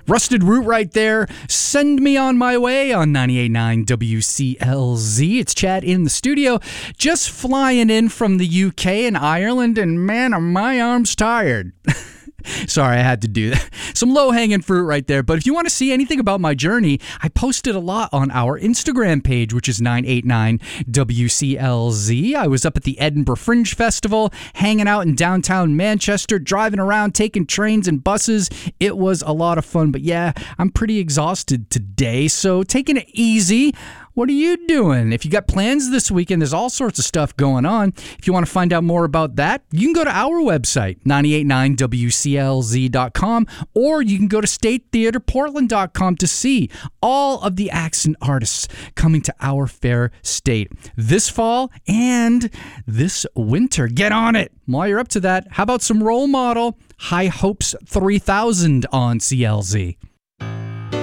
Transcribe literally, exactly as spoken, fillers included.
Rusted Root right there. Send me on my way on ninety-eight point nine W C L Z. It's Chad in the studio, just flying in from the U K and Ireland, and man, are my arms tired. Sorry, I had to do that. Some low-hanging fruit right there. But if you want to see anything about my journey, I posted a lot on our Instagram page, which is nine eight nine W C L Z. I was up at the Edinburgh Fringe Festival, hanging out in downtown Manchester, driving around, taking trains and buses. It was a lot of fun. But yeah, I'm pretty exhausted today, so taking it easy. What are you doing? If you got plans this weekend, there's all sorts of stuff going on. If you want to find out more about that, you can go to our website, nine eight nine W C L Z dot com, or you can go to state theater portland dot com to see all of the acts and artists coming to our fair state this fall and this winter. Get on it. While you're up to that, how about some Role Model? High Hopes three thousand on C L Z.